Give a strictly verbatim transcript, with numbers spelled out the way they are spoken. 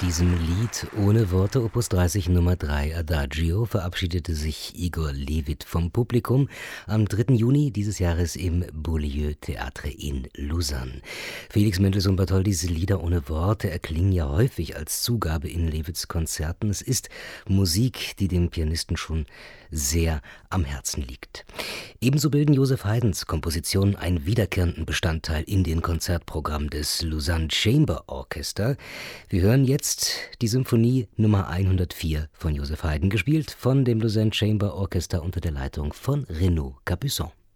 diesem Lied ohne Worte Opus dreißig Nummer drei Adagio verabschiedete sich Igor Levit vom Publikum am dritten Juni dieses Jahres im Beaulieu Theatre in Lausanne. Felix Mendelssohn Bartholdys Lieder ohne Worte erklingen ja häufig als Zugabe in Levits Konzerten. Es ist Musik, die dem Pianisten schon sehr am Herzen liegt. Ebenso bilden Joseph Haydns Kompositionen einen wiederkehrenden Bestandteil in den Konzertprogrammen des Lausanne Chamber Orchestra. Wir hören jetzt die Symphonie Nummer hundertvier von Joseph Haydn, gespielt von dem Lausanne Chamber Orchestra unter der Leitung von Renaud Capuçon.